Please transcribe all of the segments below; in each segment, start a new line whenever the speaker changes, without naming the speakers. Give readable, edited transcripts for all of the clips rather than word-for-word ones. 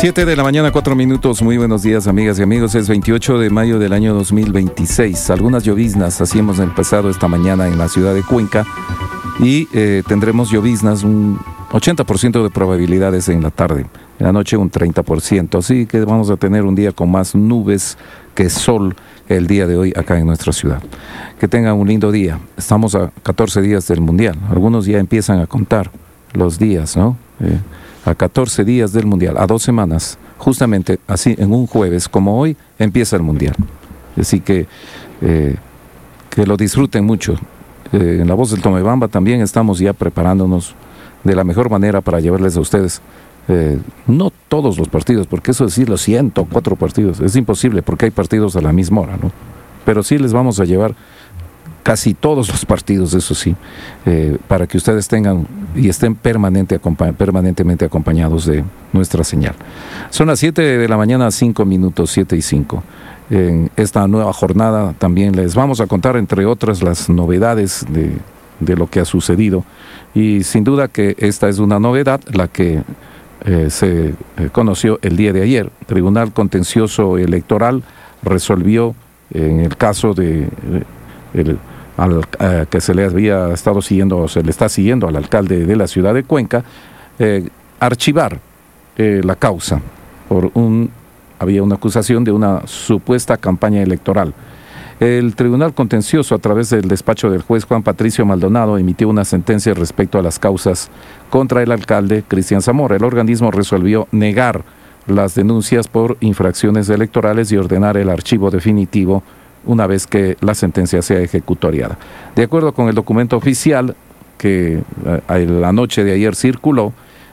7 de la mañana, 4 minutos. Muy buenos días, amigas y amigos. Es 28 de mayo del año 2026. Algunas lloviznas así hemos empezado esta mañana en la ciudad de Cuenca y tendremos lloviznas, un 80% de probabilidades en la tarde, en la noche un 30%. Así que vamos a tener un día con más nubes que sol el día de hoy acá en nuestra ciudad. Que tengan un lindo día. Estamos a 14 días del Mundial. Algunos ya empiezan a contar los días, ¿no? A 14 días del Mundial, a 2 semanas, justamente así en un jueves como hoy empieza el Mundial. Así que lo disfruten mucho. En La Voz del Tomebamba también estamos ya preparándonos de la mejor manera para llevarles a ustedes, no todos los partidos, porque eso decir los 104 partidos, es imposible porque hay partidos a la misma hora, ¿no? Pero sí les vamos a llevar casi todos los partidos, eso sí, para que ustedes tengan y estén permanentemente acompañados de nuestra señal. Son las 7 de la mañana, 5 minutos, 7 y 5. En esta nueva jornada también les vamos a contar, entre otras, las novedades de lo que ha sucedido. Y sin duda que esta es una novedad, la que se conoció el día de ayer. Tribunal Contencioso Electoral resolvió en el caso de que se le había estado siguiendo, o se le está siguiendo al alcalde de la ciudad de Cuenca, archivar la causa había una acusación de una supuesta campaña electoral. El Tribunal Contencioso, a través del despacho del juez Juan Patricio Maldonado, emitió una sentencia respecto a las causas contra el alcalde Cristian Zamora. El organismo resolvió negar las denuncias por infracciones electorales y ordenar el archivo definitivo una vez que la sentencia sea ejecutoriada. De acuerdo con el documento oficial que la noche de ayer circuló,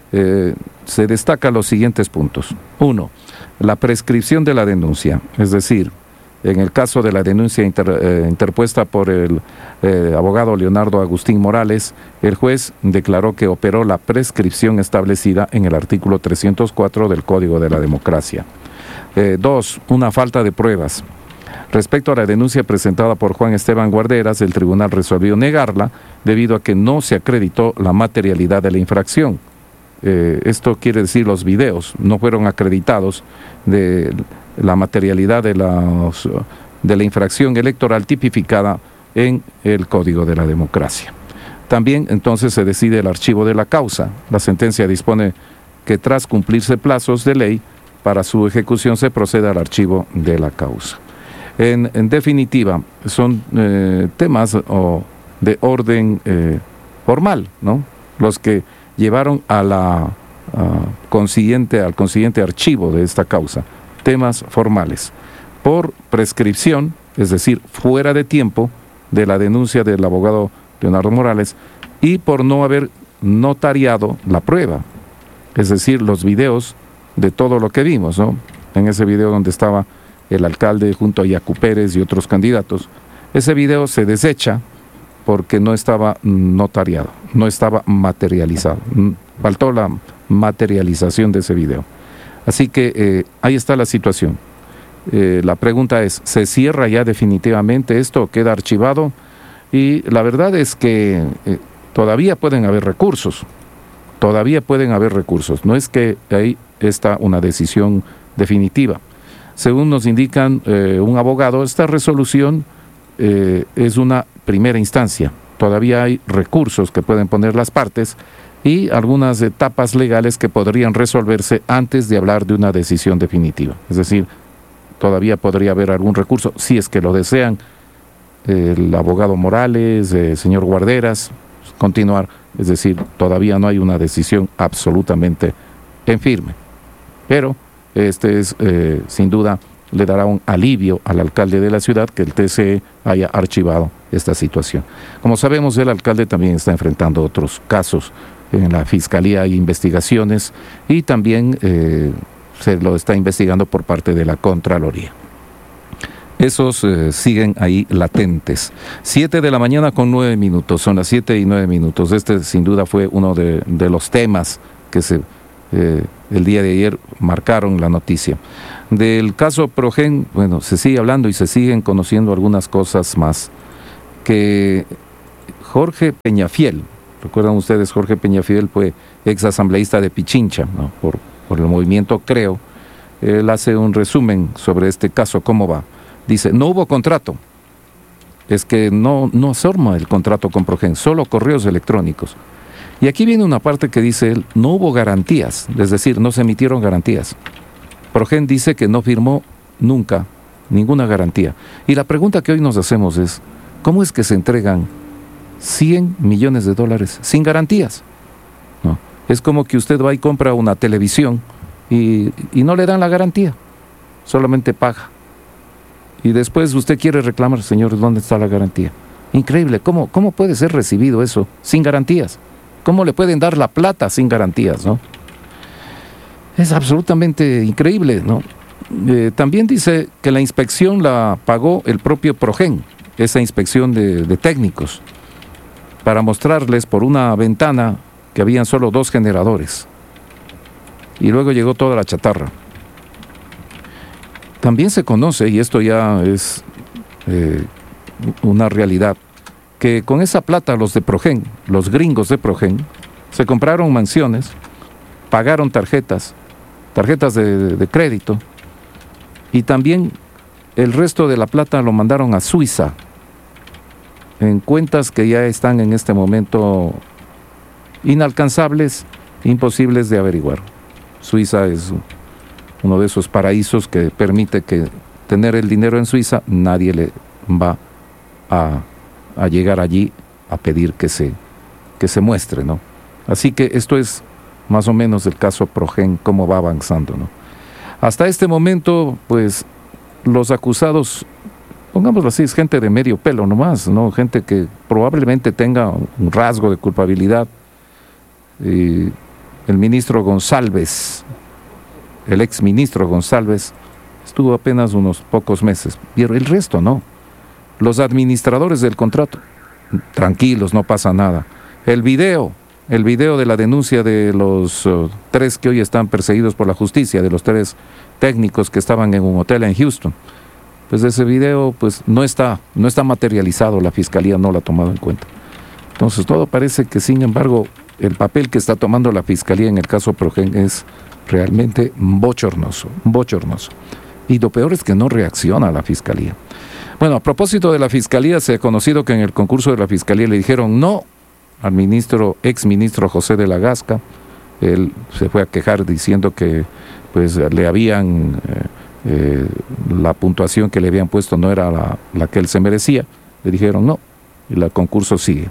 se destacan los siguientes puntos. 1. La prescripción de la denuncia, es decir, en el caso de la denuncia interpuesta por el abogado Leonardo Agustín Morales, el juez declaró que operó la prescripción establecida en el artículo 304 del Código de la Democracia. 2. Una falta de pruebas. Respecto a la denuncia presentada por Juan Esteban Guarderas, el tribunal resolvió negarla debido a que no se acreditó la materialidad de la infracción. Esto quiere decir los videos no fueron acreditados de la materialidad de la infracción electoral tipificada en el Código de la Democracia. También entonces se decide el archivo de la causa. La sentencia dispone que tras cumplirse plazos de ley para su ejecución se proceda al archivo de la causa. En definitiva, son temas de orden formal, ¿no? Los que llevaron al consiguiente archivo de esta causa. Temas formales. Por prescripción, es decir, fuera de tiempo de la denuncia del abogado Leonardo Morales, y por no haber notariado la prueba, es decir, los videos de todo lo que vimos, ¿no? En ese video donde estaba el alcalde junto a Yacu Pérez y otros candidatos, ese video se desecha porque no estaba notariado, no estaba materializado, faltó la materialización de ese video. Así que ahí está la situación. La pregunta es, ¿se cierra ya definitivamente esto o queda archivado? Y la verdad es que todavía pueden haber recursos, no es que ahí está una decisión definitiva. Según nos indican un abogado, esta resolución es una primera instancia. Todavía hay recursos que pueden poner las partes y algunas etapas legales que podrían resolverse antes de hablar de una decisión definitiva. Es decir, todavía podría haber algún recurso, si es que lo desean, el abogado Morales, el señor Guarderas, continuar. Es decir, todavía no hay una decisión absolutamente en firme. Pero sin duda, le dará un alivio al alcalde de la ciudad que el TCE haya archivado esta situación. Como sabemos, el alcalde también está enfrentando otros casos. En la Fiscalía hay investigaciones y también se lo está investigando por parte de la Contraloría. Esos siguen ahí latentes. 7 de la mañana con 9 minutos, son las 7 y 9 minutos. Este sin duda fue uno de los temas que el día de ayer marcaron la noticia. Del caso Progen, bueno, se sigue hablando y se siguen conociendo algunas cosas más. Que Jorge Peñafiel, recuerdan ustedes, Jorge Peñafiel fue ex asambleísta de Pichincha, ¿no? por por el movimiento Creo, él hace un resumen sobre este caso, cómo va. Dice, no hubo contrato. Es que no se arma el contrato con Progen, solo correos electrónicos. Y aquí viene una parte que dice él, no hubo garantías, es decir, no se emitieron garantías. Progen dice que no firmó nunca ninguna garantía. Y la pregunta que hoy nos hacemos es, ¿cómo es que se entregan 100 millones de dólares sin garantías? ¿No? Es como que usted va y compra una televisión y no le dan la garantía, solamente paga. Y después usted quiere reclamar, señor, ¿dónde está la garantía? Increíble, ¿cómo puede ser recibido eso sin garantías? ¿Cómo le pueden dar la plata sin garantías, no? Es absolutamente increíble, ¿no? También dice que la inspección la pagó el propio Progen, esa inspección de técnicos, para mostrarles por una ventana que habían solo 2 generadores. Y luego llegó toda la chatarra. También se conoce, y esto ya es una realidad, que con esa plata los de Progen, los gringos de Progen, se compraron mansiones, pagaron tarjetas de crédito, y también el resto de la plata lo mandaron a Suiza, en cuentas que ya están en este momento inalcanzables, imposibles de averiguar. Suiza es uno de esos paraísos que permite que tener el dinero en Suiza, nadie le va a llegar allí a pedir que se muestre, ¿no? Así que esto es más o menos el caso Progen, cómo va avanzando, ¿no? Hasta este momento, pues, los acusados, pongámoslo así, es gente de medio pelo nomás, ¿no? Gente que probablemente tenga un rasgo de culpabilidad. El ministro González, el exministro González, estuvo apenas unos pocos meses, pero el resto no. Los administradores del contrato, tranquilos, no pasa nada. El video de la denuncia de los 3 que hoy están perseguidos por la justicia, de los 3 técnicos que estaban en un hotel en Houston, pues ese video pues no está materializado, la fiscalía no lo ha tomado en cuenta. Entonces todo parece que, sin embargo, el papel que está tomando la fiscalía en el caso Progen es realmente bochornoso. Y lo peor es que no reacciona la fiscalía. Bueno, a propósito de la fiscalía, se ha conocido que en el concurso de la fiscalía le dijeron no al exministro José de la Gasca. Él se fue a quejar diciendo que pues le habían la puntuación que le habían puesto no era la que él se merecía. Le dijeron no, y el concurso sigue.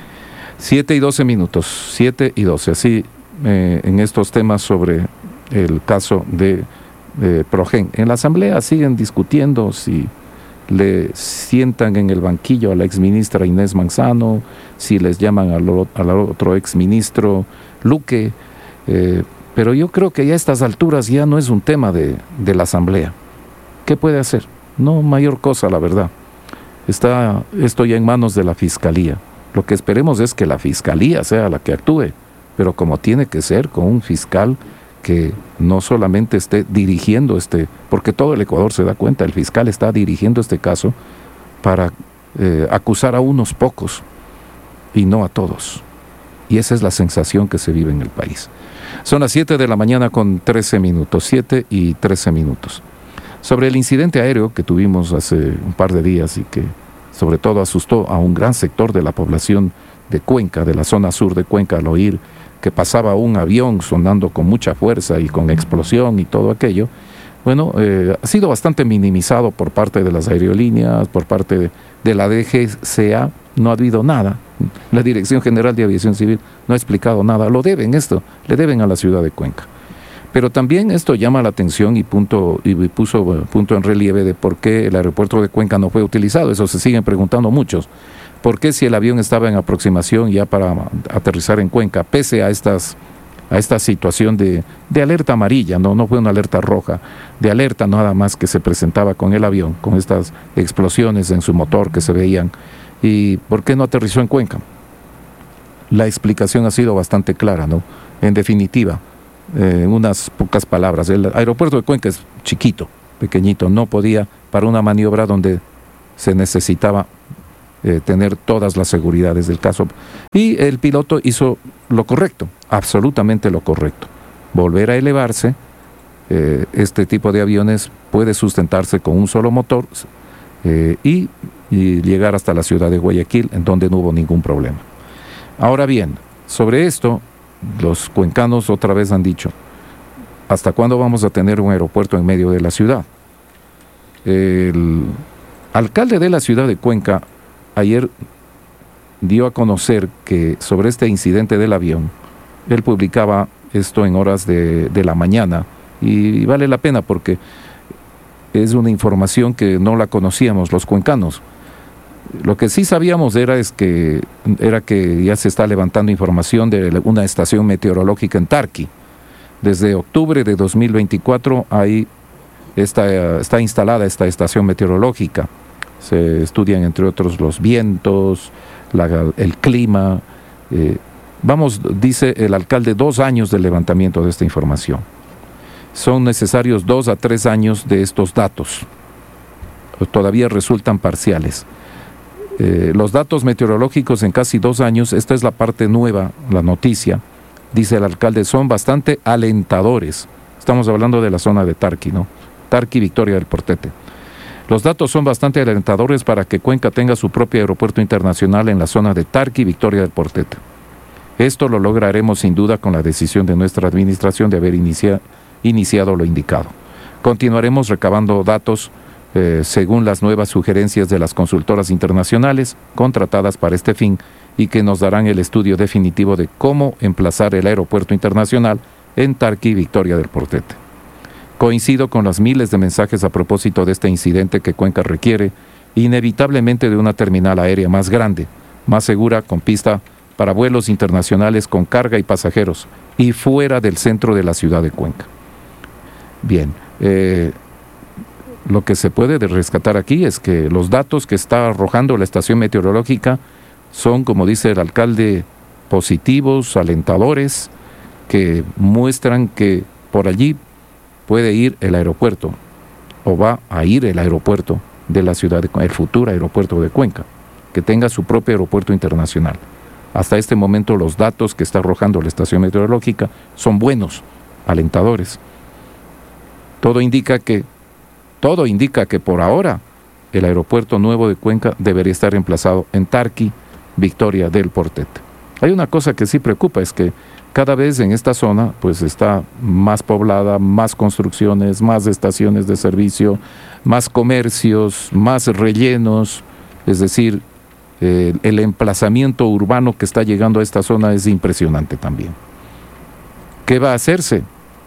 7:12 minutos, 7:12, así en estos temas sobre el caso de Progen. En la asamblea siguen discutiendo si le sientan en el banquillo a la exministra Inés Manzano, si les llaman al otro exministro Luque, pero yo creo que ya a estas alturas ya no es un tema de la asamblea. ¿Qué puede hacer? No mayor cosa, la verdad. Está esto ya en manos de la fiscalía. Lo que esperemos es que la fiscalía sea la que actúe, pero como tiene que ser, con un fiscal que no solamente esté dirigiendo porque todo el Ecuador se da cuenta, el fiscal está dirigiendo este caso para acusar a unos pocos y no a todos. Y esa es la sensación que se vive en el país. Son las 7 de la mañana con 13 minutos, 7:13. Sobre el incidente aéreo que tuvimos hace un par de días y que sobre todo asustó a un gran sector de la población de Cuenca, de la zona sur de Cuenca, al oír que pasaba un avión sonando con mucha fuerza y con explosión y todo aquello, bueno, ha sido bastante minimizado por parte de las aerolíneas, por parte de la DGCA, no ha habido nada. La Dirección General de Aviación Civil no ha explicado nada. Le deben a la ciudad de Cuenca. Pero también esto llama la atención y puso punto en relieve de por qué el aeropuerto de Cuenca no fue utilizado. Eso se siguen preguntando muchos. ¿Por qué si el avión estaba en aproximación ya para aterrizar en Cuenca, pese a esta situación de alerta amarilla, no fue una alerta roja, de alerta nada más que se presentaba con el avión, con estas explosiones en su motor que se veían? ¿Y por qué no aterrizó en Cuenca? La explicación ha sido bastante clara, ¿no? En definitiva, en unas pocas palabras, el aeropuerto de Cuenca es chiquito, pequeñito, no podía para una maniobra donde se necesitaba tener todas las seguridades del caso. Y el piloto hizo lo correcto, absolutamente lo correcto. volver a elevarse, este tipo de aviones puede sustentarse con un solo motor y llegar hasta la ciudad de Guayaquil, en donde no hubo ningún problema. Ahora bien, sobre esto, los cuencanos otra vez han dicho, ¿hasta cuándo vamos a tener un aeropuerto en medio de la ciudad? El alcalde de la ciudad de Cuenca ayer dio a conocer que sobre este incidente del avión, él publicaba esto en horas de la mañana, y vale la pena porque es una información que no la conocíamos los cuencanos. Lo que sí sabíamos era que ya se está levantando información de una estación meteorológica en Tarqui. Desde octubre de 2024 ahí está instalada esta estación meteorológica. Se estudian entre otros los vientos, el clima. Dice el alcalde, 2 años del levantamiento de esta información. Son necesarios 2 a 3 años de estos datos. Todavía resultan parciales. Los datos meteorológicos en casi 2 años, esta es la parte nueva, la noticia, dice el alcalde, son bastante alentadores. Estamos hablando de la zona de Tarqui, ¿no? Tarqui, Victoria del Portete. Los datos son bastante alentadores para que Cuenca tenga su propio aeropuerto internacional en la zona de Tarqui, Victoria del Portete. Esto lo lograremos sin duda con la decisión de nuestra administración de haber iniciado lo indicado. Continuaremos recabando datos según las nuevas sugerencias de las consultoras internacionales contratadas para este fin y que nos darán el estudio definitivo de cómo emplazar el aeropuerto internacional en Tarqui, Victoria del Portete. Coincido con los miles de mensajes a propósito de este incidente que Cuenca requiere inevitablemente de una terminal aérea más grande, más segura, con pista para vuelos internacionales con carga y pasajeros y fuera del centro de la ciudad de Cuenca. Bien, lo que se puede rescatar aquí es que los datos que está arrojando la estación meteorológica son, como dice el alcalde, positivos, alentadores, que muestran que por allí puede ir el aeropuerto, o va a ir el aeropuerto de la ciudad de Cuenca, el futuro aeropuerto de Cuenca, que tenga su propio aeropuerto internacional. Hasta este momento los datos que está arrojando la estación meteorológica son buenos, alentadores. Todo indica que por ahora el aeropuerto nuevo de Cuenca debería estar emplazado en Tarqui, Victoria del Portete. Hay una cosa que sí preocupa, es que cada vez en esta zona pues está más poblada, más construcciones, más estaciones de servicio, más comercios, más rellenos, es decir, el emplazamiento urbano que está llegando a esta zona es impresionante también. ¿Qué va a hacerse?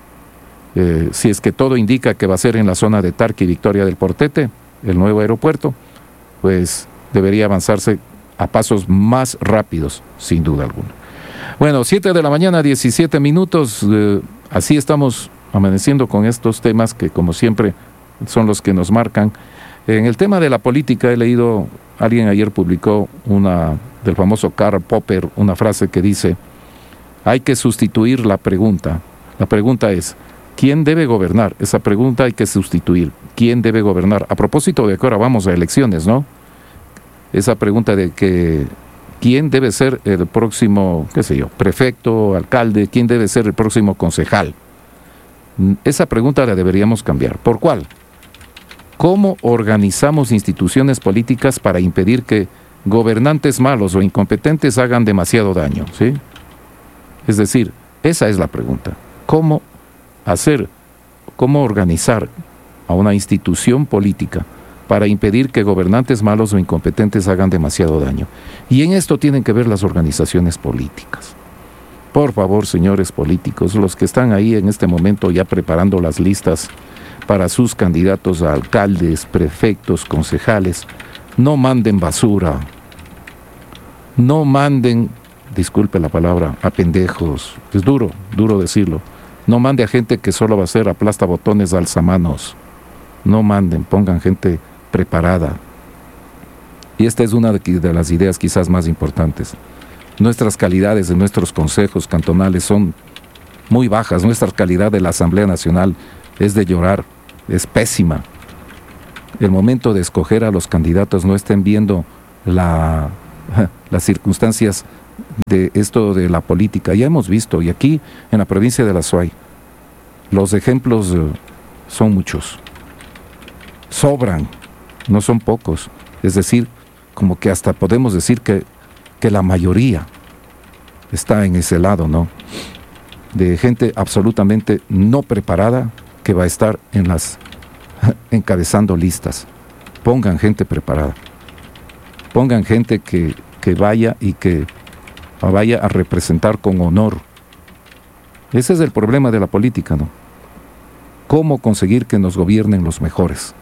Si es que todo indica que va a ser en la zona de Tarqui, Victoria del Portete, el nuevo aeropuerto, pues debería avanzarse a pasos más rápidos, sin duda alguna. Bueno, 7 de la mañana, 17 minutos, así estamos amaneciendo con estos temas que, como siempre, son los que nos marcan. En el tema de la política he leído, alguien ayer publicó del famoso Karl Popper, una frase que dice, hay que sustituir la pregunta. La pregunta es, ¿quién debe gobernar? Esa pregunta hay que sustituir. ¿Quién debe gobernar? A propósito de que ahora vamos a elecciones, ¿no? Esa pregunta de que ¿quién debe ser el próximo, prefecto, alcalde? ¿Quién debe ser el próximo concejal? Esa pregunta la deberíamos cambiar. ¿Por cuál? ¿Cómo organizamos instituciones políticas para impedir que gobernantes malos o incompetentes hagan demasiado daño? ¿Sí? Es decir, esa es la pregunta. ¿Cómo organizar a una institución política para impedir que gobernantes malos o incompetentes hagan demasiado daño? Y en esto tienen que ver las organizaciones políticas. Por favor, señores políticos, los que están ahí en este momento ya preparando las listas para sus candidatos a alcaldes, prefectos, concejales, no manden basura, no manden, disculpe la palabra, a pendejos, es duro decirlo, no mande a gente que solo va a ser aplasta botones, alzamanos, no manden, pongan gente preparada. Y esta es una de las ideas quizás más importantes. Nuestras calidades de nuestros consejos cantonales son muy bajas, nuestra calidad de la Asamblea Nacional es de llorar, es pésima. El momento de escoger a los candidatos, no estén viendo las circunstancias de esto de la política. Ya hemos visto, y aquí en la provincia de La Suay, los ejemplos son muchos, sobran, no son pocos. Es decir, como que hasta podemos decir que la mayoría está en ese lado, ¿no? De gente absolutamente no preparada que va a estar encabezando listas. Pongan gente preparada. Pongan gente que vaya y que vaya a representar con honor. Ese es el problema de la política, ¿no? ¿Cómo conseguir que nos gobiernen los mejores?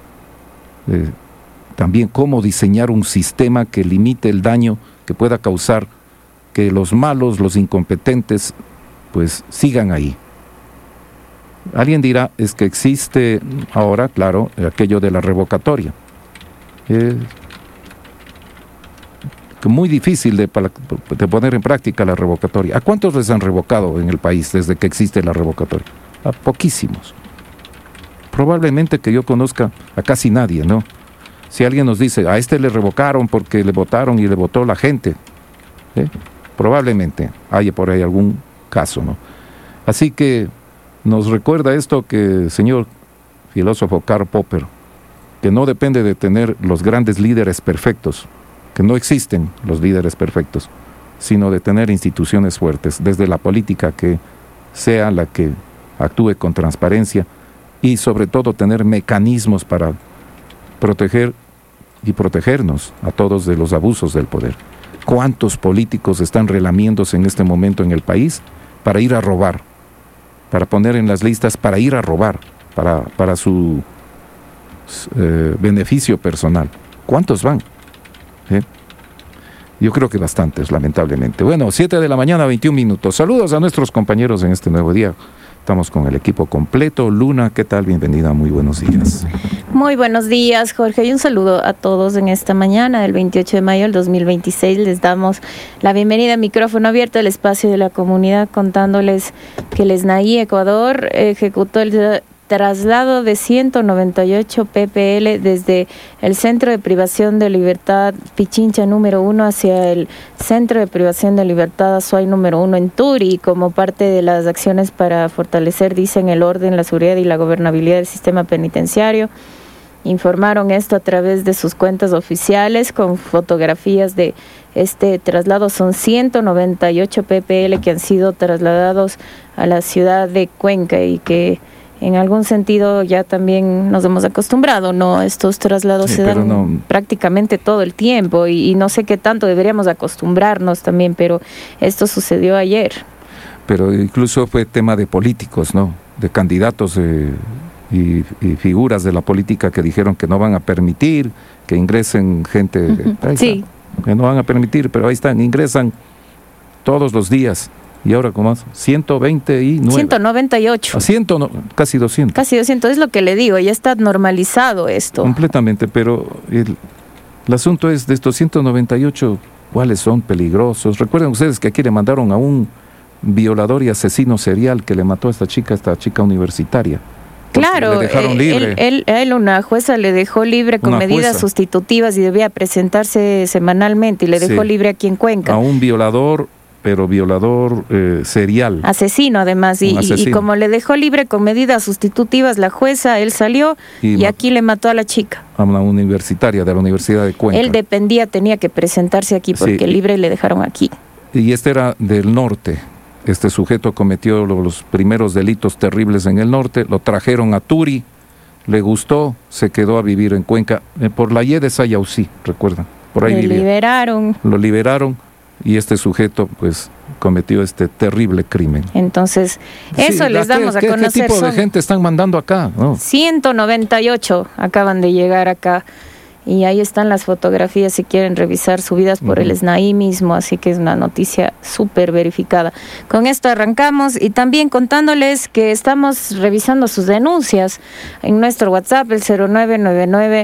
También cómo diseñar un sistema que limite el daño que pueda causar que los malos, los incompetentes, pues sigan ahí. Alguien dirá, es que existe ahora, claro, aquello de la revocatoria. Muy difícil de poner en práctica la revocatoria. ¿A cuántos les han revocado en el país desde que existe la revocatoria? A poquísimos. Probablemente que yo conozca a casi nadie, ¿no? Si alguien nos dice, a este le revocaron porque le votaron y le votó la gente, probablemente haya por ahí algún caso, ¿no? Así que nos recuerda esto que el señor filósofo Karl Popper, que no depende de tener los grandes líderes perfectos, que no existen los líderes perfectos, sino de tener instituciones fuertes, desde la política que sea la que actúe con transparencia y sobre todo tener mecanismos para proteger y protegernos a todos de los abusos del poder. ¿Cuántos políticos están relamiéndose en este momento en el país para ir a robar? Para poner en las listas para ir a robar, para su beneficio personal. ¿Cuántos van? Yo creo que bastantes, lamentablemente. Bueno, 7 de la mañana, 21 minutos. Saludos a nuestros compañeros en este nuevo día. Estamos con el equipo completo. Luna, ¿qué tal? Bienvenida, muy buenos días.
Muy buenos días, Jorge, y un saludo a todos en esta mañana del 28 de mayo del 2026. Les damos la bienvenida a micrófono abierto al espacio de la comunidad, contándoles que el SNAI Ecuador ejecutó el traslado de 198 ppl desde el Centro de Privación de Libertad Pichincha número 1 hacia el Centro de Privación de Libertad Azuay número 1 en Turi, como parte de las acciones para fortalecer, dicen, el orden, la seguridad y la gobernabilidad del sistema penitenciario. Informaron esto a través de sus cuentas oficiales con fotografías de este traslado. Son 198 ppl que han sido trasladados a la ciudad de Cuenca y que en algún sentido ya también nos hemos acostumbrado, ¿no? Estos traslados se dan prácticamente todo el tiempo y no sé qué tanto deberíamos acostumbrarnos también, pero esto sucedió ayer.
Pero incluso fue tema de políticos, ¿no? De candidatos y figuras de la política que dijeron que no van a permitir que ingresen gente. Sí. Que no van a permitir, pero ahí están, ingresan todos los días. Y ahora, ¿cómo más? 129.
198.
Casi 200.
Casi 200, es lo que le digo, ya está normalizado esto.
Completamente, pero el asunto es de estos 198, ¿cuáles son peligrosos? Recuerden ustedes que aquí le mandaron a un violador y asesino serial que le mató a esta chica universitaria.
Claro,
le dejaron libre.
Él una jueza le dejó libre con medidas sustitutivas y debía presentarse semanalmente y le dejó libre aquí en Cuenca.
A un violador, pero violador serial.
Asesino además, y como le dejó libre con medidas sustitutivas la jueza, él salió y aquí le mató a la chica.
A una universitaria de la Universidad de Cuenca.
Él tenía que presentarse aquí porque libre le dejaron aquí.
Y este era del norte. Este sujeto cometió los primeros delitos terribles en el norte, lo trajeron a Turi, le gustó, se quedó a vivir en Cuenca, por la Y de Sayausí, recuerdan. Por ahí Lo liberaron y este sujeto pues cometió este terrible crimen.
Entonces, eso les damos a conocer.
¿Qué tipo de gente están mandando acá? ¿No?
198 acaban de llegar acá. Y ahí están las fotografías si quieren revisar, subidas por el SNAI mismo, así que es una noticia súper verificada. Con esto arrancamos y también contándoles que estamos revisando sus denuncias en nuestro WhatsApp, el 0999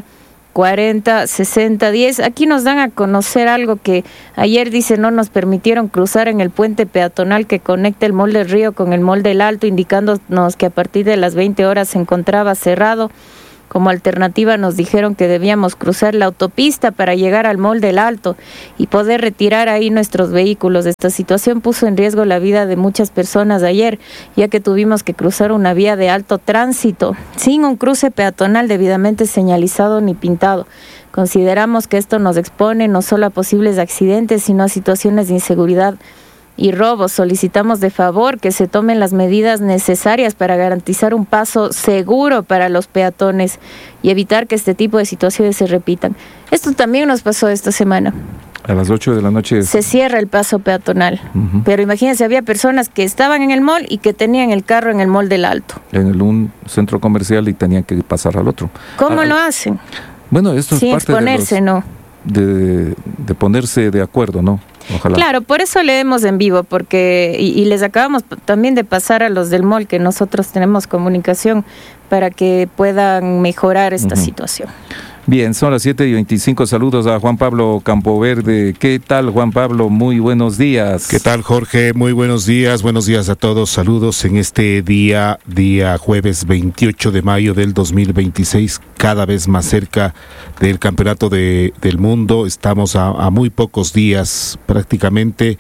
40 60 10. Aquí nos dan a conocer algo que ayer dice no nos permitieron cruzar en el puente peatonal que conecta el Mall del Río con el Mall del Alto, indicándonos que a partir de las 20 horas se encontraba cerrado. Como alternativa nos dijeron que debíamos cruzar la autopista para llegar al Mall del Alto y poder retirar ahí nuestros vehículos. Esta situación puso en riesgo la vida de muchas personas ayer, ya que tuvimos que cruzar una vía de alto tránsito sin un cruce peatonal debidamente señalizado ni pintado. Consideramos que esto nos expone no solo a posibles accidentes, sino a situaciones de inseguridad y robos. Solicitamos de favor que se tomen las medidas necesarias para garantizar un paso seguro para los peatones y evitar que este tipo de situaciones se repitan. Esto también nos pasó esta semana.
A las 8 de la noche
se cierra el paso peatonal. Pero imagínense, había personas que estaban en el mall y que tenían el carro en el Mall del Alto.
En un centro comercial y tenían que pasar al otro.
¿Cómo lo hacen?
Bueno, esto es
sin
parte
exponerse, ¿no?
De ponerse de acuerdo, ¿no? Ojalá.
Claro, por eso leemos en vivo, porque y les acabamos también de pasar a los del mall que nosotros tenemos comunicación para que puedan mejorar esta situación.
Bien, son las 7:25. Saludos a Juan Pablo Campoverde. ¿Qué tal, Juan Pablo? Muy buenos días.
¿Qué tal, Jorge? Muy buenos días a todos. Saludos en este día jueves 28 de mayo del 2026, cada vez más cerca del Campeonato del Mundo. Estamos a muy pocos días, prácticamente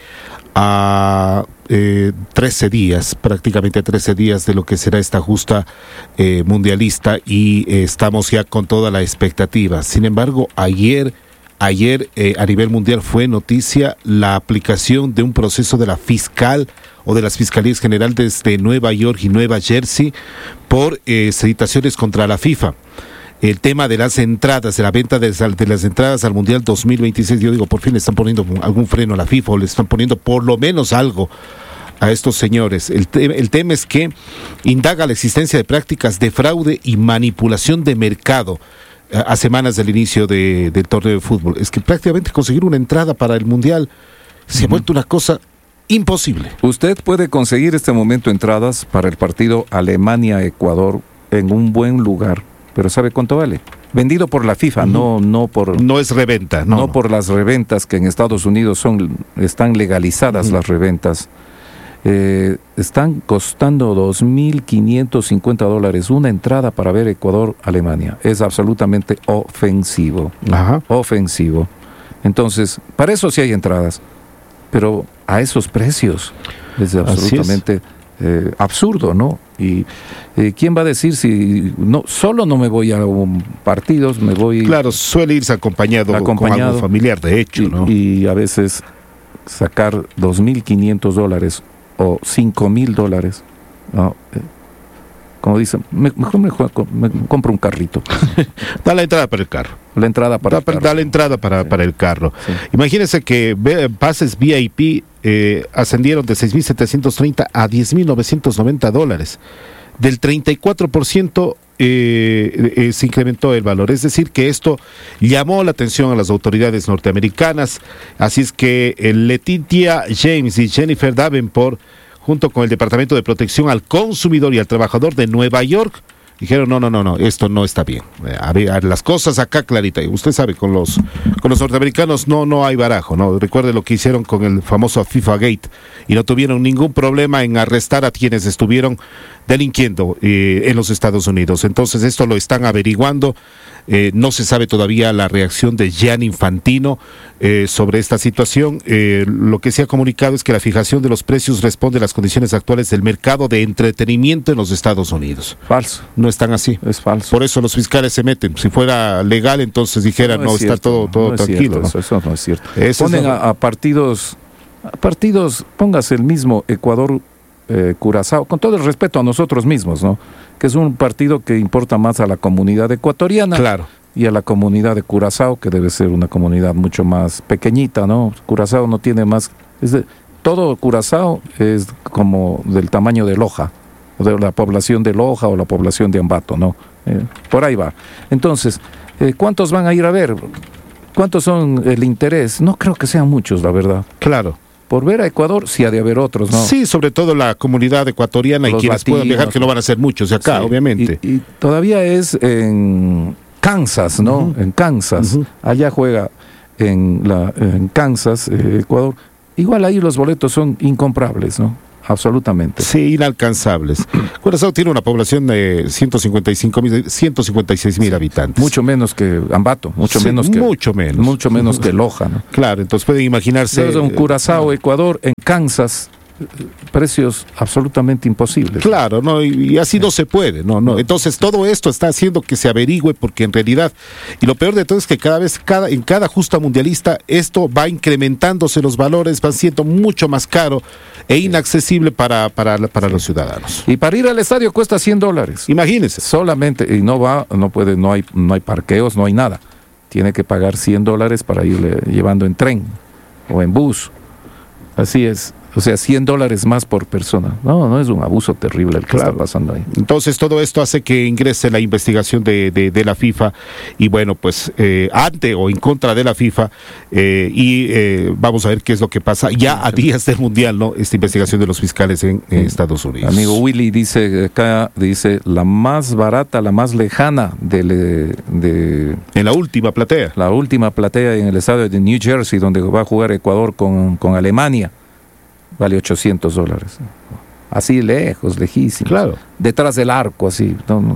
a 13 días, prácticamente 13 días de lo que será esta justa mundialista, y estamos ya con toda la expectativa. Sin embargo, ayer a nivel mundial fue noticia la aplicación de un proceso de la fiscal o de las fiscalías generales de Nueva York y Nueva Jersey por citaciones contra la FIFA. El tema de las entradas, de la venta de las entradas al Mundial 2026, yo digo, por fin le están poniendo algún freno a la FIFA, o le están poniendo por lo menos algo a estos señores. El tema es que indaga la existencia de prácticas de fraude y manipulación de mercado a semanas del inicio del torneo de fútbol. Es que prácticamente conseguir una entrada para el Mundial se ha vuelto una cosa imposible.
Usted puede conseguir este momento entradas para el partido Alemania-Ecuador en un buen lugar. Pero ¿sabe cuánto vale? Vendido por la FIFA, no por...
No es reventa,
no por las reventas que en Estados Unidos están legalizadas las reventas. Están costando $2,550 una entrada para ver Ecuador-Alemania. Es absolutamente ofensivo. Ofensivo. Entonces, para eso sí hay entradas, pero a esos precios es absolutamente... absurdo, ¿no? Y ¿quién va a decir si solo no me voy a partidos, me voy...
Claro, suele irse acompañado con algún familiar, de hecho, ¿no?
Y a veces sacar $2,500 o $5,000, ¿no? Como dicen, mejor me compro un carrito.
Da la entrada para el carro.
La entrada para el carro.
Da la entrada para el carro. Sí. Imagínense que pases VIP ascendieron de 6,730 a $10,990. Del 34% se incrementó el valor. Es decir, que esto llamó la atención a las autoridades norteamericanas. Así es que Letitia James y Jennifer Davenport, junto con el Departamento de Protección al Consumidor y al Trabajador de Nueva York, dijeron, no, esto no está bien. A ver, las cosas acá clarita. Y usted sabe, con los norteamericanos no hay barajo, ¿no? Recuerde lo que hicieron con el famoso FIFA Gate, y no tuvieron ningún problema en arrestar a quienes estuvieron delinquiendo en los Estados Unidos. Entonces esto lo están averiguando. No se sabe todavía la reacción de Gianni Infantino sobre esta situación. Lo que se ha comunicado es que la fijación de los precios responde a las condiciones actuales del mercado de entretenimiento en los Estados Unidos.
Falso.
No están así.
Es falso.
Por eso los fiscales se meten. Si fuera legal, entonces dijeran, no está todo tranquilo.
Cierto, ¿no? Eso no es cierto. Ponen a partidos, póngase el mismo Ecuador, Curazao, con todo el respeto a nosotros mismos, ¿no? Que es un partido que importa más a la comunidad ecuatoriana,
claro,
y a la comunidad de Curazao, que debe ser una comunidad mucho más pequeñita, ¿no? Curazao no tiene más... todo Curazao es como del tamaño de Loja, o de la población de Loja o la población de Ambato, ¿no? Por ahí va. Entonces, ¿cuántos van a ir a ver? ¿Cuántos son el interés? No creo que sean muchos, la verdad.
Claro.
Por ver a Ecuador, sí ha de haber otros, ¿no?
Sí, sobre todo la comunidad ecuatoriana, los y quienes latinos, puedan viajar, que no van a ser muchos de acá, sí, obviamente.
Y todavía es en Kansas, ¿no? En Kansas. Allá juega en Kansas, Ecuador. Igual ahí los boletos son incomprables, ¿no? absolutamente.
Sí, inalcanzables. Curazao tiene una población de 156.000 habitantes.
Mucho menos que Ambato, mucho
Sí,
menos que Loja, ¿no?
Claro, entonces pueden imaginarse...
Entonces, un Curazao, Ecuador, en Kansas, precios absolutamente imposibles.
Claro, no, y así no se puede, no. Entonces todo esto está haciendo que se averigüe, porque en realidad, y lo peor de todo es que en cada justa mundialista esto va incrementándose, los valores van siendo mucho más caro e inaccesible para los ciudadanos.
Y para ir al estadio cuesta $100.
Imagínense.
Solamente, y no hay parqueos, no hay nada. Tiene que pagar $100 para irle llevando en tren o en bus. Así es. O sea, $100 más por persona. No es un abuso terrible el que está pasando ahí.
Entonces todo esto hace que ingrese la investigación de la FIFA, y bueno, pues ante o en contra de la FIFA, vamos a ver qué es lo que pasa ya a días del Mundial, ¿no? Esta investigación de los fiscales en Estados Unidos.
Amigo Willy dice la más barata, la más lejana
en la última platea.
La última platea en el estadio de New Jersey, donde va a jugar Ecuador con Alemania. Vale $800. Así lejos, lejísimo.
Claro.
Detrás del arco, así.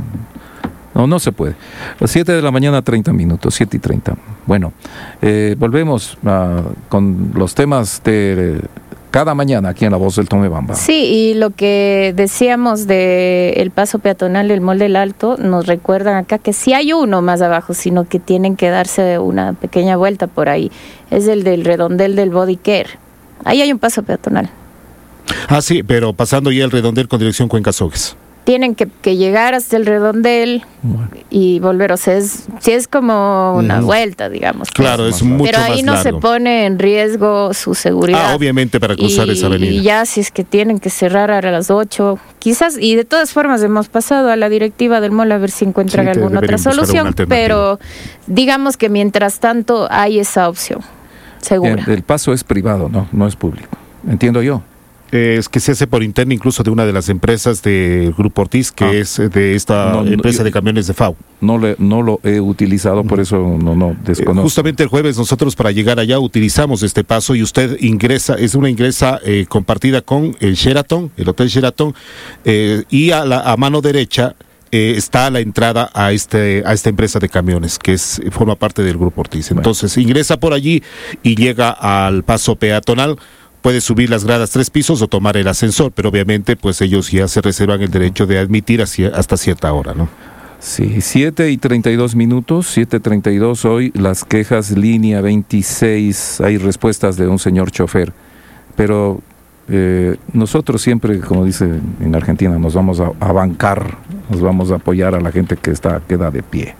No se puede. 7 de la mañana, 30 minutos, 7:30. Bueno, volvemos con los temas de cada mañana aquí en La Voz del Tomebamba.
Sí, y lo que decíamos de el paso peatonal del Mall del Alto, nos recuerdan acá que sí hay uno más abajo, sino que tienen que darse una pequeña vuelta por ahí. Es el del redondel del Body Care. Ahí hay un paso peatonal.
Ah, sí, pero pasando ya el redondel con dirección Cuenca Sogues.
Tienen que llegar hasta el redondel y volver, o sea, sí es como una vuelta, digamos.
Claro, es mucho más largo.
Pero ahí no se pone en riesgo su seguridad.
Obviamente para cruzar esa avenida.
Y ya si es que tienen que cerrar a las 8, quizás, y de todas formas hemos pasado a la directiva del mall a ver si encuentran alguna otra solución, pero digamos que mientras tanto hay esa opción, segura.
El paso es privado, no es público, entiendo yo.
Es que se hace por interno incluso de una de las empresas del Grupo Ortiz, que es de esta empresa de camiones de FAO.
No lo he utilizado, por eso no desconozco.
Justamente el jueves nosotros para llegar allá utilizamos este paso y usted ingresa compartida con el Hotel Sheraton, y a mano derecha está la entrada a esta empresa de camiones que forma parte del Grupo Ortiz. Entonces ingresa por allí y llega al paso peatonal. Puede subir las gradas 3 pisos o tomar el ascensor, pero obviamente pues ellos ya se reservan el derecho de admitir hasta cierta hora, ¿no?
Sí, 7:32 minutos, 7:32 hoy, las quejas línea 26, hay respuestas de un señor chofer, pero nosotros siempre, como dice en Argentina, nos vamos a bancar, nos vamos a apoyar a la gente que queda de pie.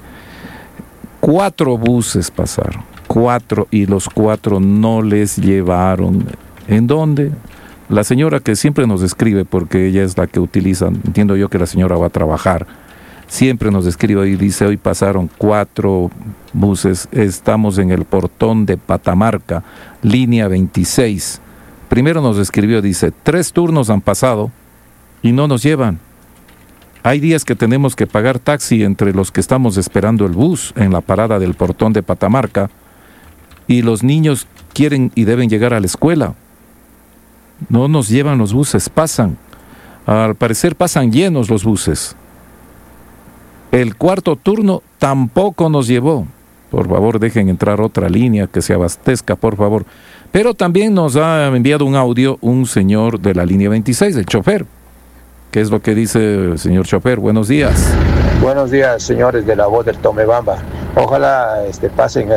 4 buses pasaron, 4, y los 4 no les llevaron. ¿En dónde? La señora que siempre nos escribe, porque ella es la que utiliza, entiendo yo que la señora va a trabajar, siempre nos escribe y dice, hoy pasaron 4 buses, estamos en el portón de Patamarca, línea 26. Primero nos escribió, dice, 3 turnos han pasado y no nos llevan. Hay días que tenemos que pagar taxi entre los que estamos esperando el bus en la parada del portón de Patamarca, y los niños quieren y deben llegar a la escuela. No nos llevan los buses, pasan. Al parecer pasan llenos los buses. El 4º turno tampoco nos llevó. Por favor, dejen entrar otra línea que se abastezca, por favor. Pero también nos ha enviado un audio un señor de la línea 26, el chofer. ¿Qué es lo que dice el señor chofer? Buenos días.
Buenos días, señores de La Voz del Tomebamba. Ojalá pasen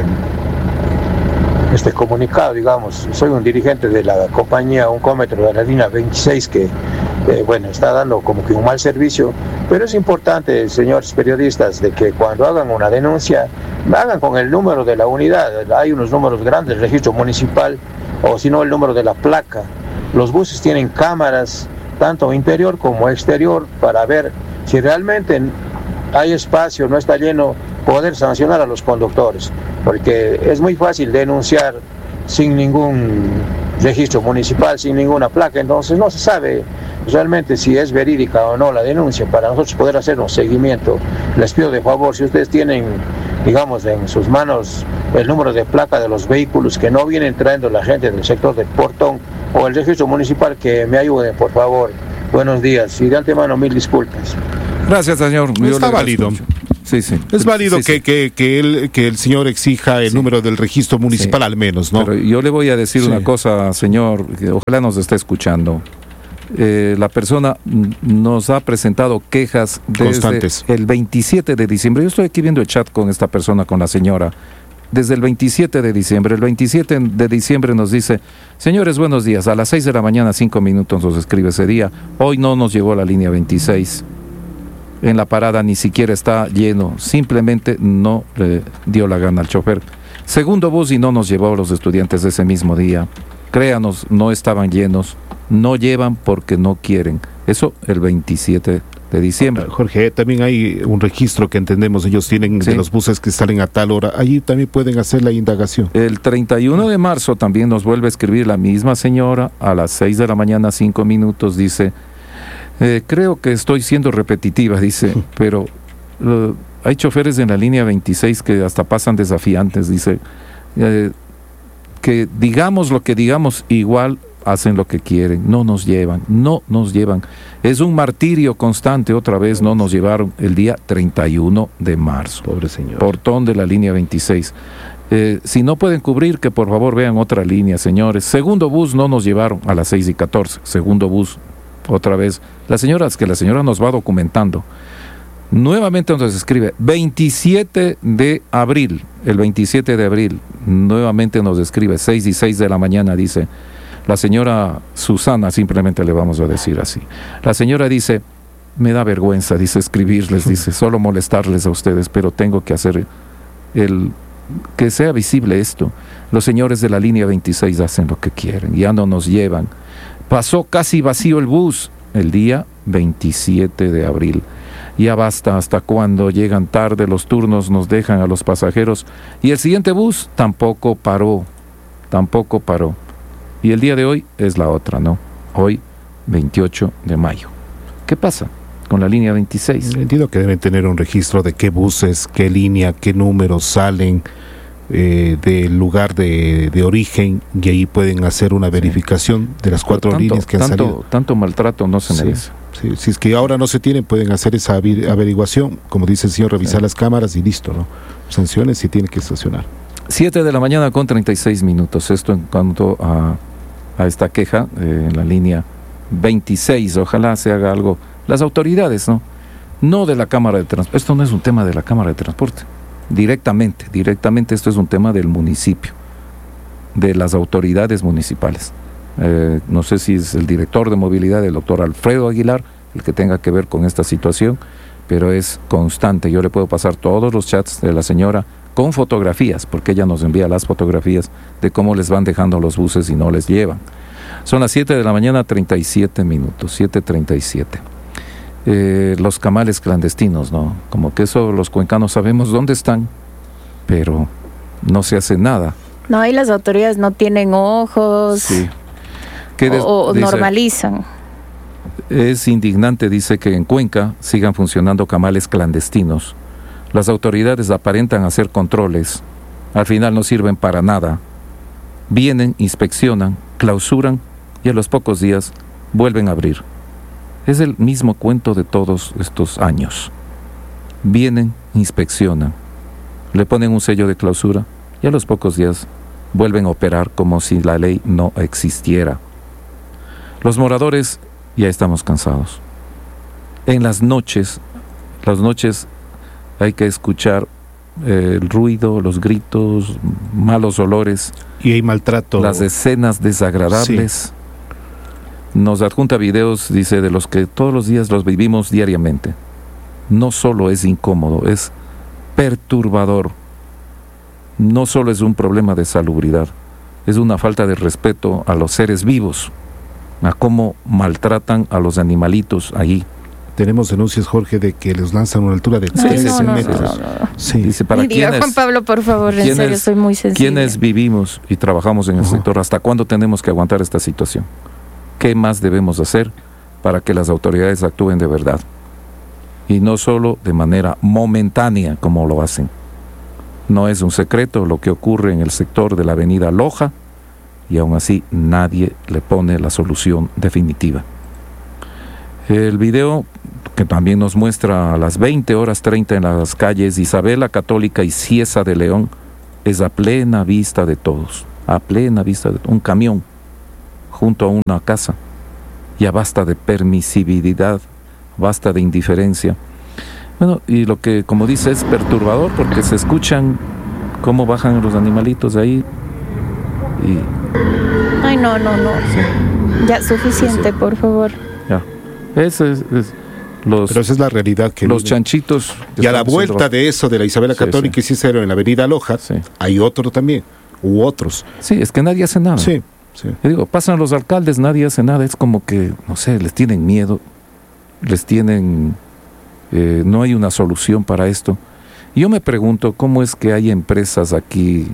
este comunicado, digamos. Soy un dirigente de la compañía Uncómetro de la línea 26 que, está dando como que un mal servicio, pero es importante, señores periodistas, de que cuando hagan una denuncia, hagan con el número de la unidad. Hay unos números grandes, registro municipal, o si no, el número de la placa. Los buses tienen cámaras, tanto interior como exterior, para ver si realmente hay espacio, no está lleno, poder sancionar a los conductores, porque es muy fácil denunciar sin ningún registro municipal, sin ninguna placa, entonces no se sabe realmente si es verídica o no la denuncia. Para nosotros poder hacer un seguimiento, les pido de favor, si ustedes tienen, digamos, en sus manos el número de placa de los vehículos que no vienen trayendo la gente del sector del portón, o el registro municipal que me ayuden, por favor. Buenos días y de antemano 1000 disculpas.
Gracias, señor.
Está válido.
Sí, sí.
Es válido
Sí, sí.
que el señor exija el número del registro municipal al menos, ¿no?
Pero yo le voy a decir una cosa, señor, que ojalá nos esté escuchando. La persona nos ha presentado quejas desde
Constantes.
el 27 de diciembre. Yo estoy aquí viendo el chat con esta persona, con la señora. Desde el 27 de diciembre. El 27 de diciembre nos dice: señores, buenos días. A las 6 de la mañana, 5 minutos nos escribe ese día. Hoy no nos llegó la línea 26. En la parada ni siquiera está lleno. Simplemente no le dio la gana al chofer. Segundo bus y no nos llevó a los estudiantes ese mismo día. Créanos, no estaban llenos. No llevan porque no quieren. Eso el 27 de diciembre.
Jorge, también hay un registro que entendemos, ellos tienen de los buses que salen a tal hora. Allí también pueden hacer la indagación.
El 31 de marzo también nos vuelve a escribir la misma señora a las 6 de la mañana, 5 minutos. Dice: creo que estoy siendo repetitiva, dice, pero hay choferes en la línea 26 que hasta pasan desafiantes. Dice que digamos lo que digamos, igual hacen lo que quieren, no nos llevan. Es un martirio constante. Otra vez no nos llevaron el día 31 de marzo.
Pobre señor.
Portón de la línea 26. Si no pueden cubrir, que por favor vean otra línea, señores. Segundo bus no nos llevaron a las 6:14. Segundo bus, otra vez. La señora nos va documentando. Nuevamente nos escribe 27 de abril. El 27 de abril nuevamente nos escribe 6:06 de la mañana, dice. La señora Susana, simplemente le vamos a decir así. La señora dice: me da vergüenza, dice, escribirles, dice, solo molestarles a ustedes, pero tengo que hacer que sea visible esto. Los señores de la línea 26 hacen lo que quieren, ya no nos llevan. Pasó casi vacío el bus el día 27 de abril. Ya basta, hasta cuando llegan tarde los turnos, nos dejan a los pasajeros. Y el siguiente bus tampoco paró. Y el día de hoy es la otra, ¿no? Hoy, 28 de mayo. ¿Qué pasa con la línea 26?
Entiendo que deben tener un registro de qué buses, qué línea, qué números salen del lugar de origen, y ahí pueden hacer una verificación de las 4 líneas que han salido.
Tanto maltrato no se merece.
Sí, si es que ahora no se tienen, pueden hacer esa averiguación, como dice el señor, revisar las cámaras y listo, ¿no? Sanciones si tiene que estacionar. 7
de la mañana con 36 minutos. Esto en cuanto a esta queja en la línea 26. Ojalá se haga algo. Las autoridades, no de la Cámara de Transporte. Esto no es un tema de la Cámara de Transporte. Directamente esto es un tema del municipio, de las autoridades municipales. No sé si es el director de movilidad, el doctor Alfredo Aguilar, el que tenga que ver con esta situación, pero es constante. Yo le puedo pasar todos los chats de la señora con fotografías, porque ella nos envía las fotografías de cómo les van dejando los buses y no les llevan. Son las 7 de la mañana, 37 minutos, 7:37. Los camales clandestinos, ¿no? Como que eso los cuencanos sabemos dónde están, pero no se hace nada.
No, ahí las autoridades no tienen ojos.
Sí.
O normalizan.
Es indignante, dice, que en Cuenca sigan funcionando camales clandestinos. Las autoridades aparentan hacer controles, al final no sirven para nada. Vienen, inspeccionan, clausuran y a los pocos días vuelven a abrir. Es el mismo cuento de todos estos años. Vienen, inspeccionan, le ponen un sello de clausura y a los pocos días vuelven a operar como si la ley no existiera. Los moradores ya estamos cansados. En las noches hay que escuchar el ruido, los gritos, malos olores.
Y hay maltrato.
Las escenas desagradables. Sí. Nos adjunta videos, dice, de los que todos los días los vivimos diariamente. No solo es incómodo, es perturbador. No solo es un problema de salubridad, es una falta de respeto a los seres vivos, a cómo maltratan a los animalitos allí.
Tenemos denuncias, Jorge, de que les lanzan a una altura de 13 metros.
Sí. Dice, para
diga, Juan Pablo, por favor, en serio, soy muy sensible.
¿Quiénes vivimos y trabajamos en el sector? ¿Hasta cuándo tenemos que aguantar esta situación? ¿Qué más debemos hacer para que las autoridades actúen de verdad? Y no solo de manera momentánea como lo hacen. No es un secreto lo que ocurre en el sector de la avenida Loja y aún así nadie le pone la solución definitiva. El video que también nos muestra a las 20:30 en las calles Isabela Católica y Cieza de León es a plena vista de todos, a plena vista de un camión junto a una casa. Ya basta de permisividad, basta de indiferencia. Bueno, y lo que, como dice, es perturbador porque se escuchan cómo bajan los animalitos de ahí.
Ay, no. Sí. Ya, suficiente, sí. Por favor.
Ya. Pero esa
es la realidad que
los chanchitos.
Y a la vuelta de eso, de la Isabela Católica y Cicero en la avenida Loja, hay otro también, u otros.
Sí, es que nadie hace nada.
Sí.
Yo digo, pasan los alcaldes, nadie hace nada. Es como que, no sé, les tienen miedo, no hay una solución para esto. Y yo me pregunto cómo es que hay empresas aquí,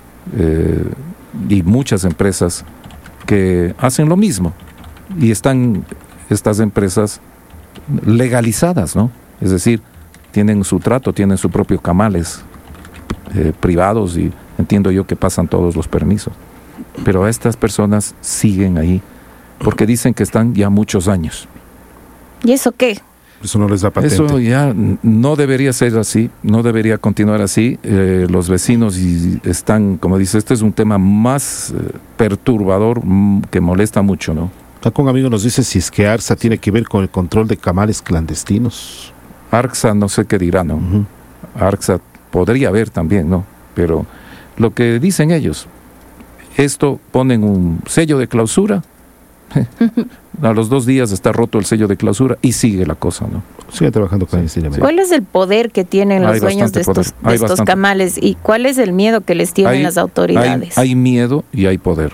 y muchas empresas que hacen lo mismo, y están estas empresas legalizadas, ¿no? Es decir, tienen su trato, tienen su propio camales privados, y entiendo yo que pasan todos los permisos. Pero estas personas siguen ahí porque dicen que están ya muchos años.
¿Y eso qué?
Eso no les da patente.
Eso ya no debería ser así, no debería continuar así. Los vecinos están, como dice, este es un tema más perturbador, que molesta mucho, ¿no?
Acá un amigo nos dice si es que ARSA tiene que ver con el control de camales clandestinos.
ARSA no sé qué dirá, ¿no?
Uh-huh.
ARSA podría haber también, ¿no? Pero lo que dicen ellos, esto ponen un sello de clausura, a los 2 días está roto el sello de clausura y sigue la cosa, ¿no?
Sigue trabajando clandestinamente.
¿Cuál es el poder que tienen los dueños de estos camales y cuál es el miedo que les tienen las autoridades?
Hay miedo y hay poder.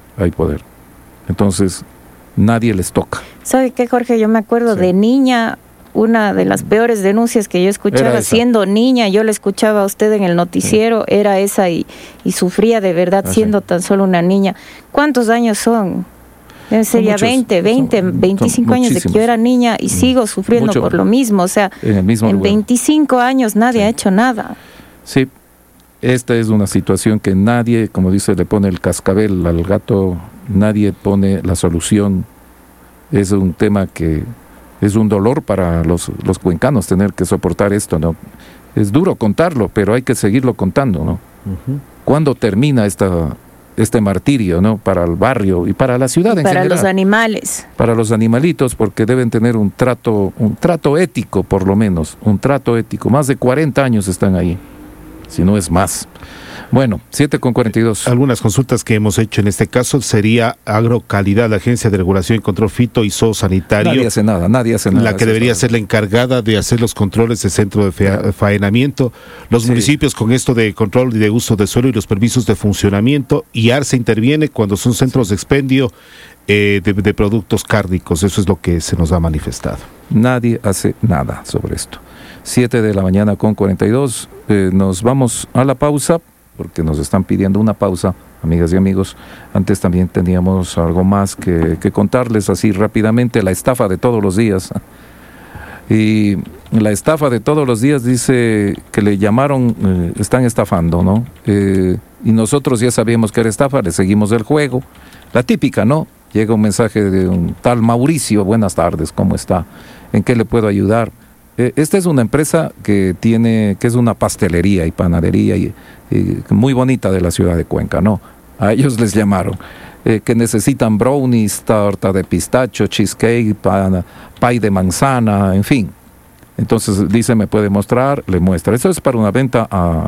Entonces, nadie les toca.
¿Sabe qué, Jorge? Yo me acuerdo de niña, una de las peores denuncias que yo escuchaba siendo niña, yo la escuchaba a usted en el noticiero, era esa y sufría de verdad siendo tan solo una niña. ¿Cuántos años son? Sería 25 años de que yo era niña y sigo sufriendo por lo mismo. O sea, en 25 años nadie ha hecho nada.
Sí, esta es una situación que nadie, como dice, le pone el cascabel al gato, nadie pone la solución. Es un tema que es un dolor para los cuencanos tener que soportar esto, ¿no? Es duro contarlo, pero hay que seguirlo contando, ¿no?
Uh-huh.
¿Cuándo termina este martirio, ¿no? Para el barrio y para la ciudad en general.
Para los animales.
Para los animalitos, porque deben tener un trato ético, por lo menos, un trato ético. Más de 40 años están ahí, si no es más. Bueno, 7:42.
Algunas consultas que hemos hecho en este caso sería Agrocalidad, la Agencia de Regulación y Control Fito y Zoosanitario.
Nadie hace nada.
La que debería ser la encargada de hacer los controles de centro de faenamiento. Los municipios con esto de control y de uso de suelo y los permisos de funcionamiento. Y ARSA interviene cuando son centros de expendio de productos cárnicos. Eso es lo que se nos ha manifestado.
Nadie hace nada sobre esto. 7:42. Nos vamos a la pausa, porque nos están pidiendo una pausa, amigas y amigos. Antes también teníamos algo más que contarles así rápidamente, la estafa de todos los días. Y la estafa de todos los días dice que le llamaron, están estafando, ¿no? Y nosotros ya sabíamos que era estafa, le seguimos el juego. La típica, ¿no? Llega un mensaje de un tal Mauricio, buenas tardes, ¿cómo está? ¿En qué le puedo ayudar? Esta es una empresa que es una pastelería y panadería y muy bonita de la ciudad de Cuenca, ¿no? A ellos les llamaron, que necesitan brownies, torta de pistacho, cheesecake, pay de manzana, en fin. Entonces dice, ¿me puede mostrar? Le muestra. Eso es para una venta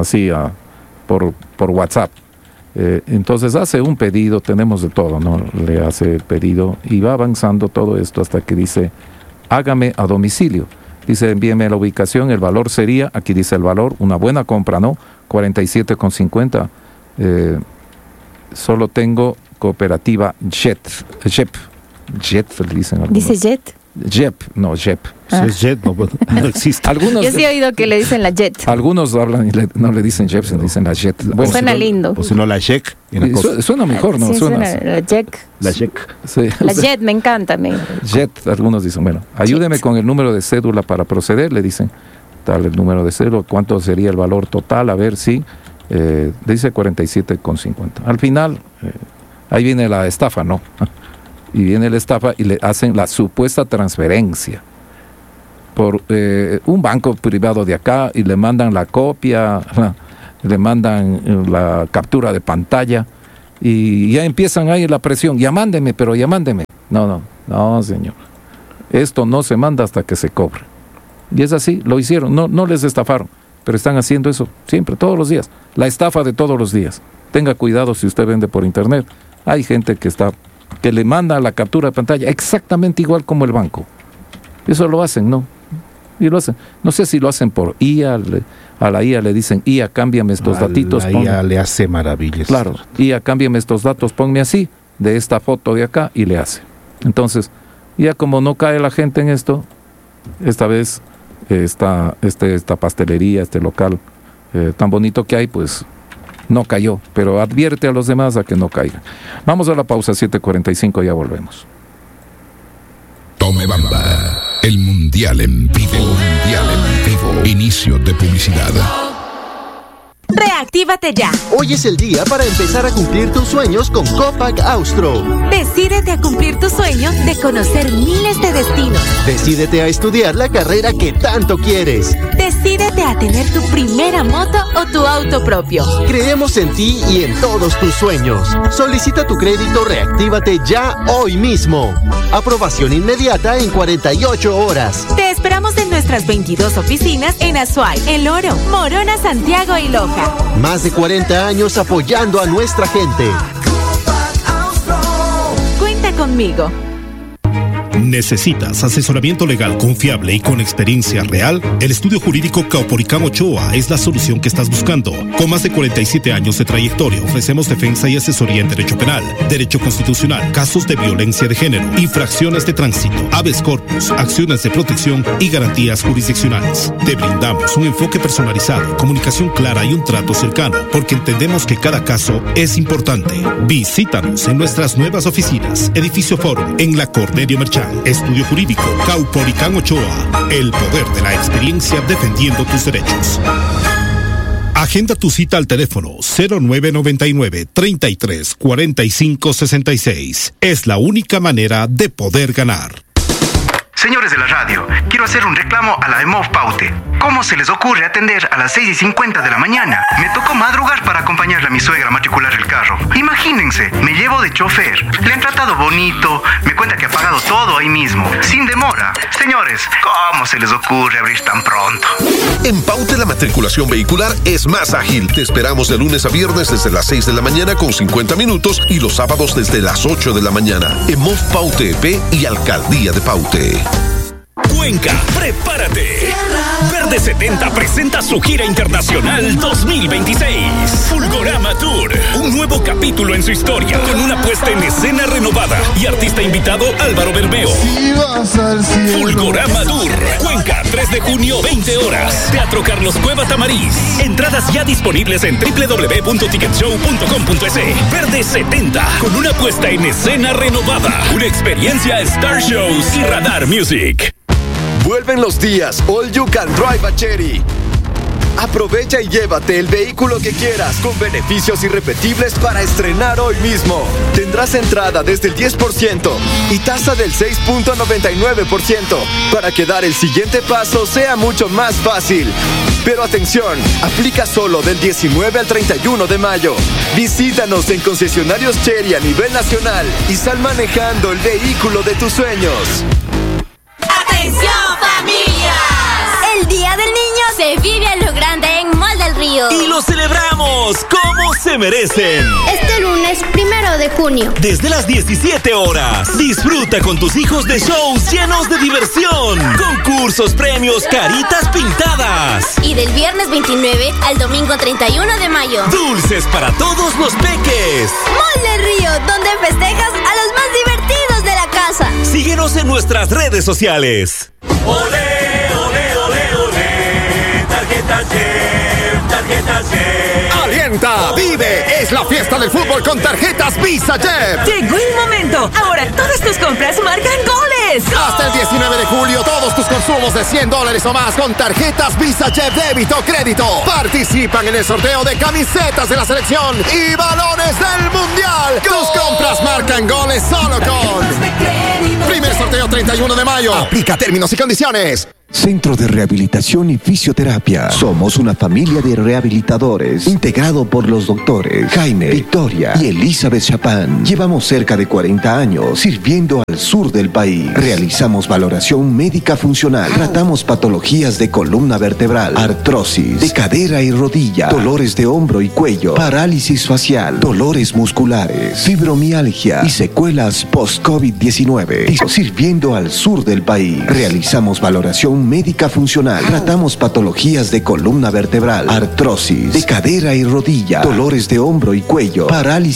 por WhatsApp. Entonces hace un pedido, tenemos de todo, ¿no? Le hace el pedido y va avanzando todo esto hasta que dice, hágame a domicilio. Dice, envíeme la ubicación, el valor sería, aquí dice el valor, una buena compra, ¿no? 47,50. Solo tengo cooperativa JEP, le dicen algunos.
¿Dice JET?
JEP, no, JEP.
Si es JET, no existe.
Yo sí he oído que le dicen la JET.
Algunos hablan y no le dicen JEP, se dicen la JET.
Bueno, suena lindo.
O si no, la JEC.
Suena mejor, ¿no?
Sí, suena la JEC.
La JEC.
Sí,
la JET, me encanta a mí.
JET, algunos dicen, bueno, ayúdeme con el número de cédula para proceder, le dicen, tal el número de cédula, cuánto sería el valor total, a ver si, dice 47,50. Al final, ahí viene la estafa, ¿no? Y viene la estafa y le hacen la supuesta transferencia por un banco privado de acá y le mandan la copia, le mandan la captura de pantalla y ya empiezan ahí la presión. Ya mándeme, pero ya mándeme. No, señor. Esto no se manda hasta que se cobre. Y es así, lo hicieron. No les estafaron, pero están haciendo eso siempre, todos los días. La estafa de todos los días. Tenga cuidado si usted vende por internet. Hay gente que le manda la captura de pantalla exactamente igual como el banco. Eso lo hacen, ¿no? Y lo hacen. No sé si lo hacen por IA, a la IA le dicen, IA, cámbiame estos datitos.
La IA le hace maravillas.
Claro, IA, cámbiame estos datos, ponme así, de esta foto de acá, y le hace. Entonces, ya como no cae la gente en esto, esta vez esta pastelería, este local tan bonito que hay, pues no cayó, pero advierte a los demás a que no caigan. Vamos a la pausa, 7:45, ya volvemos.
Tome Bamba, el Mundial en vivo. Inicio de publicidad.
Reactívate ya.
Hoy es el día para empezar a cumplir tus sueños con Copac Austro.
Decídete a cumplir tu sueño de conocer miles de destinos.
Decídete a estudiar la carrera que tanto quieres.
Decídete a tener tu primera moto o tu auto propio.
Creemos en ti y en todos tus sueños. Solicita tu crédito Reactívate ya hoy mismo. Aprobación inmediata en 48 horas.
Te esperamos en nuestras 22 oficinas en Azuay, El Oro, Morona, Santiago y Loja.
Más de 40 años apoyando a nuestra gente.
Cuenta conmigo.
¿Necesitas asesoramiento legal confiable y con experiencia real? El estudio jurídico Caupolicán Ochoa es la solución que estás buscando. Con más de 47 años de trayectoria, ofrecemos defensa y asesoría en derecho penal, derecho constitucional, casos de violencia de género, infracciones de tránsito, habeas corpus, acciones de protección y garantías jurisdiccionales. Te brindamos un enfoque personalizado, comunicación clara y un trato cercano, porque entendemos que cada caso es importante. Visítanos en nuestras nuevas oficinas, Edificio Forum, en la Cornelio Merchán. Estudio Jurídico Caupolicán Ochoa. El poder de la experiencia defendiendo tus derechos. Agenda tu cita al teléfono 0999 33 45 66. Es la única manera de poder ganar.
Señores de la radio, quiero hacer un reclamo a la EMOV Paute. ¿Cómo se les ocurre atender a las 6:50 de la mañana? Me tocó madrugar para acompañarle a mi suegra a matricular el carro. Imagínense, me llevo de chofer. Le han tratado bonito, me cuenta que ha pagado todo ahí mismo, sin demora. Señores, ¿cómo se les ocurre abrir tan pronto?
En Paute la matriculación vehicular es más ágil. Te esperamos de lunes a viernes desde las 6 de la mañana con 50 minutos y los sábados desde las 8 de la mañana. EMOV Paute EP y Alcaldía de Paute.
Cuenca, prepárate. Verde 70 presenta su gira internacional 2026. Fulgorama Tour, un nuevo capítulo en su historia, con una puesta en escena renovada y artista invitado Álvaro Bermeo. Fulgorama Tour, Cuenca, 3 de junio, 20 horas. Teatro Carlos Cueva Tamariz. Entradas ya disponibles en www.ticketshow.com.es. Verde 70, con una puesta en escena renovada. Una experiencia Star Shows y Radar Music.
Vuelven los días All You Can Drive a Chery. Aprovecha y llévate el vehículo que quieras con beneficios irrepetibles para estrenar hoy mismo. Tendrás entrada desde el 10% y tasa del 6.99% para que dar el siguiente paso sea mucho más fácil. Pero atención, aplica solo del 19 al 31 de mayo. Visítanos en concesionarios Chery a nivel nacional y sal manejando el vehículo de tus sueños.
¡Atención, familias! El Día del Niño se vive a lo grande en Mall del Río.
Y lo celebramos como se merecen.
Este lunes 1 de junio.
Desde las 17 horas. Disfruta con tus hijos de shows llenos de diversión. Concursos, premios, caritas pintadas.
Y del viernes 29 al domingo 31 de mayo.
Dulces para todos los peques.
Mall del Río, donde festejas a los más divertidos de la casa.
Síguenos en nuestras redes sociales.
¡Olé, olé, olé, olé! Tarjeta Chef, tarjeta Chef.
Alienta, vive, Es la fiesta del fútbol con tarjetas Visa Jet.
Llegó el momento. Ahora todas tus compras marcan goles.
Hasta el 19 de julio, todos tus consumos de $100 o más con tarjetas Visa Jet débito o crédito participan en el sorteo de camisetas de la selección y balones del Mundial. Tus compras marcan goles solo con primer sorteo 31 de mayo. Aplica términos y condiciones.
Centro de Rehabilitación y Fisioterapia. Somos una familia de rehabilitadores integrado por los doctores Jaime, Victoria y Elizabeth Chapán. Llevamos cerca de 40 años sirviendo al sur del país. Realizamos valoración médica funcional. Tratamos patologías de columna vertebral, artrosis, de cadera y rodilla, dolores de hombro y cuello, parálisis facial, dolores musculares, fibromialgia y secuelas post-COVID-19. Sirviendo al sur del país. Realizamos valoración médica funcional. Tratamos patologías de columna vertebral, artrosis, de cadera y rodilla, dolores de hombro y cuello, parálisis